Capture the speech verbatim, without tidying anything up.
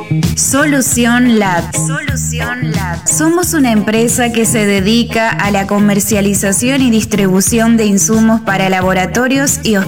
Solución Labs. Solución Labs. Somos una empresa que se dedica a la comercialización y distribución de insumos para laboratorios y hospitales.